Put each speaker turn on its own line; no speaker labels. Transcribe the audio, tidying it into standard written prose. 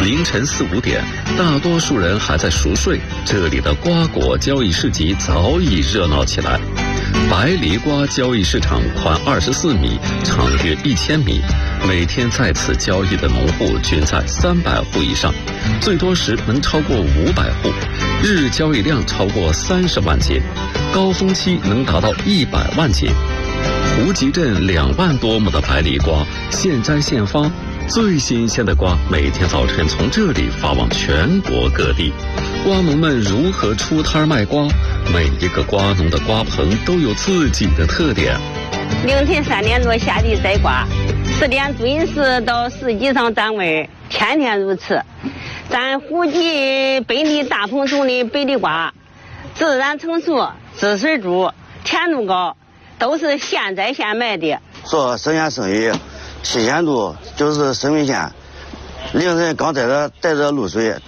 凌晨4、5点，大多数人还在熟睡，这里的瓜果交易市集早已热闹起来。白梨瓜交易市场宽24米，长约1000米，每天在此交易的农户均在300户以上，最多时能超过500户，日交易量超过30万斤，高峰期能达到100万斤。胡集镇2万多亩的白梨瓜现摘现发，最新鲜的瓜每天早晨从这里发往全国各地。瓜农们如何出摊卖瓜？每一个瓜农的瓜棚都有自己的特点。
凌晨3点多下地摘瓜，4点准时到市集上站位，天天如此。咱胡集本地大棚种的白梨瓜，自然成熟，滋水足，甜度高，都是现摘现卖的。
做生鲜生意，新鲜度就是生命线。凌晨刚带着露水。